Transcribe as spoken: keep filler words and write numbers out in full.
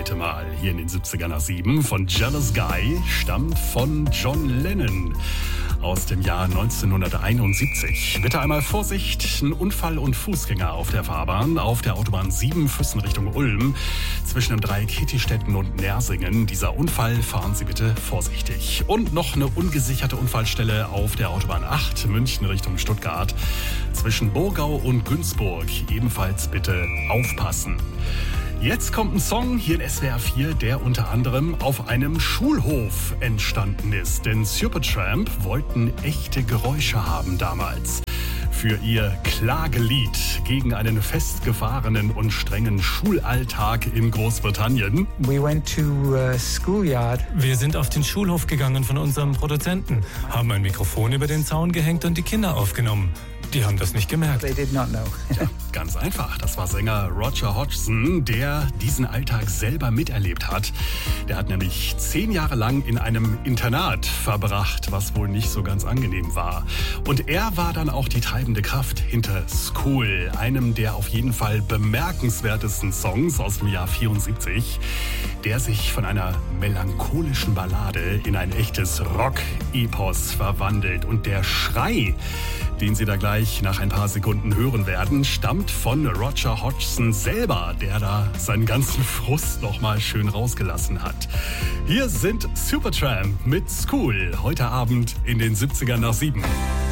heute mal hier in den siebziger nach sieben von Jealous Guy, stammt von John Lennon aus dem Jahr neunzehnhunderteinundsiebzig. Bitte einmal Vorsicht, ein Unfall und Fußgänger auf der Fahrbahn, auf der Autobahn sieben Füssen Richtung Ulm, zwischen dem Dreieck Hittistetten und Nersingen. Dieser Unfall, fahren Sie bitte vorsichtig. Und noch eine ungesicherte Unfallstelle auf der Autobahn acht, München Richtung Stuttgart, zwischen Burgau und Günzburg. Ebenfalls bitte aufpassen. Jetzt kommt ein Song hier in S W R vier, der unter anderem auf einem Schulhof entstanden ist. Denn Supertramp wollten echte Geräusche haben damals für ihr Klagelied gegen einen festgefahrenen und strengen Schulalltag in Großbritannien. We went to a schoolyard. Wir sind auf den Schulhof gegangen von unserem Produzenten, haben ein Mikrofon über den Zaun gehängt und die Kinder aufgenommen. Die haben das nicht gemerkt. They did not know. Ja, ganz einfach. Das war Sänger Roger Hodgson, der diesen Alltag selber miterlebt hat. Der hat nämlich zehn Jahre lang in einem Internat verbracht, was wohl nicht so ganz angenehm war. Und er war dann auch die treibende Kraft hinter School, einem der auf jeden Fall bemerkenswertesten Songs aus dem Jahr vierundsiebzig, der sich von einer melancholischen Ballade in ein echtes Rock-Epos verwandelt. Und der Schrei, den Sie da gleich nach ein paar Sekunden hören werden, stammt von Roger Hodgson selber, der da seinen ganzen Frust noch mal schön rausgelassen hat. Hier sind Supertramp mit School, heute Abend in den siebzigern nach sieben.